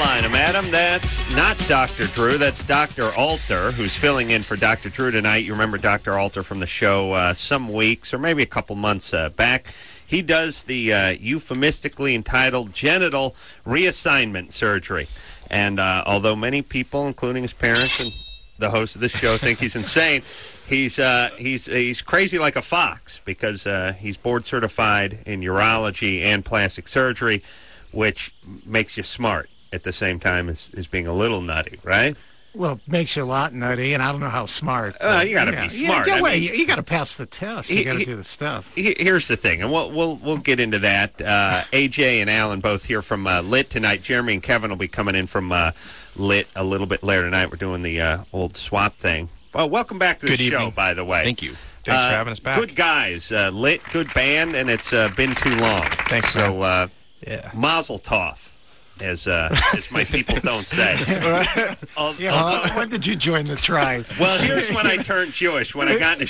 line him, Adam. That's not Dr. Drew. That's Dr. Alter, who's filling in for Dr. Drew tonight. You remember Dr. Alter from the show some weeks or maybe a couple months back. He does the euphemistically entitled genital reassignment surgery. And although many people, including his parents and the host of the show, think he's insane, he's crazy like a fox because he's board certified in urology and plastic surgery, which makes you smart at the same time as being a little nutty, right? Well, it makes you a lot nutty, and I don't know how smart. You got to be smart. You got to pass the test. You got to do the stuff. Here's the thing, and we'll get into that. AJ and Alan both here from Lit tonight. Jeremy and Kevin will be coming in from Lit a little bit later tonight. We're doing the old swap thing. Well, welcome back to the show, by the way. Thank you. Thanks for having us back. Good guys. Lit, good band, and it's been too long. Thanks, so Mazel tov. As my people don't say. When did you join the tribe? Well, here's when I turned Jewish. When I got into